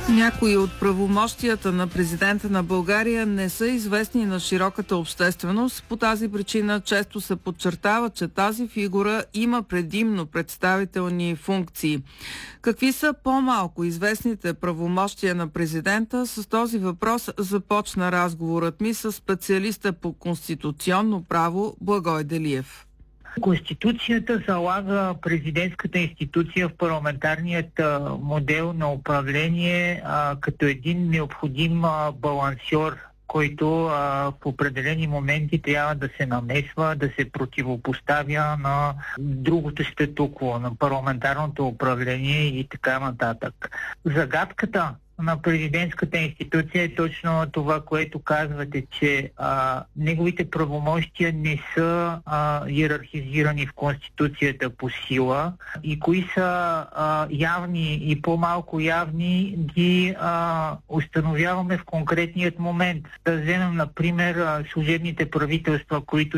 Някои от правомощията на президента на България не са известни на широката общественост. По тази причина често се подчертава, че тази фигура има предимно представителни функции. Какви са по-малко известните правомощия на президента? С този въпрос започна разговорът ми с специалиста по конституционно право Благой Делиев. Конституцията залага президентската институция в парламентарният модел на управление като един необходим балансьор, който в определени моменти трябва да се намесва, да се противопоставя на другото статукво, на парламентарното управление и така нататък. Загадката на президентската институция е точно това, което казвате, че неговите правомощия не са иерархизирани в Конституцията по сила и кои са явни и по-малко явни ги установяваме в конкретният момент. Да вземем, например, служебните правителства, които